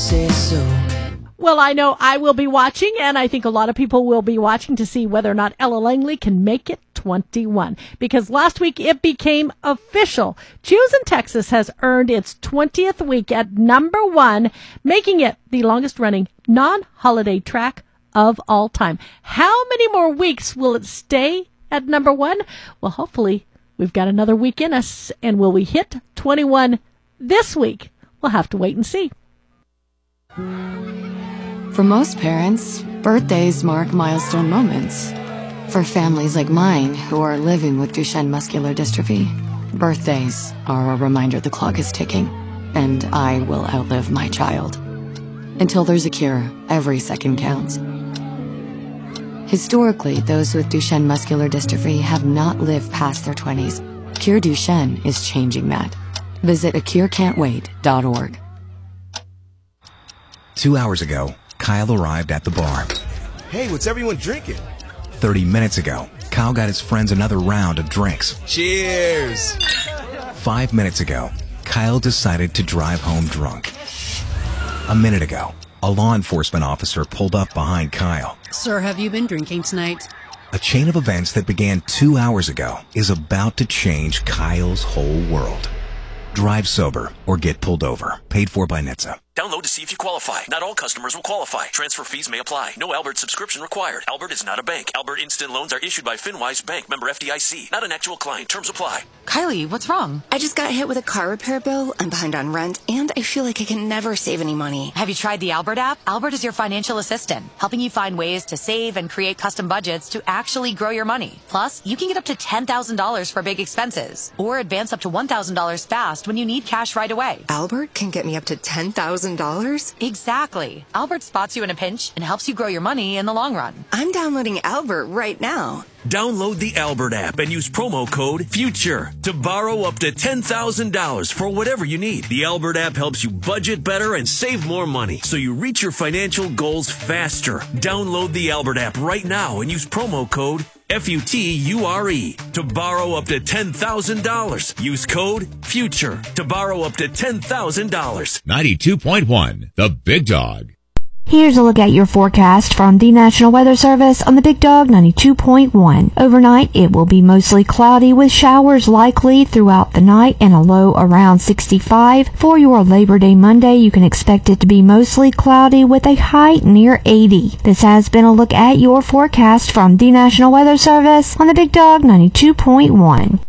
say so. Well, I know I will be watching, and I think a lot of people will be watching to see whether or not Ella Langley can make it 21. Because last week it became official. Choose in Texas has earned its 20th week at number 1, making it the longest-running non-holiday track of all time. How many more weeks will it stay at number 1? Well, hopefully we've got another week in us, and will we hit 21 this week? We'll have to wait and see. For most parents, birthdays mark milestone moments. For families like mine who are living with Duchenne muscular dystrophy, birthdays are a reminder the clock is ticking, and I will outlive my child. Until there's a cure, every second counts. Historically, those with Duchenne muscular dystrophy have not lived past their 20s. Cure Duchenne is changing that. Visit acurecan'twait.org. 2 hours ago, Kyle arrived at the bar. Hey, what's everyone drinking? 30 minutes ago, Kyle got his friends another round of drinks. Cheers! 5 minutes ago, Kyle decided to drive home drunk. A minute ago, a law enforcement officer pulled up behind Kyle. Sir, have you been drinking tonight? A chain of events that began 2 hours ago is about to change Kyle's whole world. Drive sober or get pulled over. Paid for by NHTSA. Download to see if you qualify. Not all customers will qualify. Transfer fees may apply. No Albert subscription required. Albert is not a bank. Albert Instant Loans are issued by FinWise Bank, member FDIC. Not an actual client. Terms apply. Kylie, what's wrong? I just got hit with a car repair bill. I'm behind on rent, and I feel like I can never save any money. Have you tried the Albert app? Albert is your financial assistant, helping you find ways to save and create custom budgets to actually grow your money. Plus, you can get up to $10,000 for big expenses, or advance up to $1,000 fast when you need cash right away. Albert can get me up to $10,000? Exactly. Albert spots you in a pinch and helps you grow your money in the long run. I'm downloading Albert right now. Download the Albert app and use promo code FUTURE to borrow up to $10,000 for whatever you need. The Albert app helps you budget better and save more money so you reach your financial goals faster. Download the Albert app right now and use promo code FUTURE to borrow up to $10,000. Use code FUTURE to borrow up to $10,000. 92.1, The Big Dog. Here's a look at your forecast from the National Weather Service on the Big Dog 92.1. Overnight, it will be mostly cloudy with showers likely throughout the night and a low around 65. For your Labor Day Monday, you can expect it to be mostly cloudy with a high near 80. This has been a look at your forecast from the National Weather Service on the Big Dog 92.1.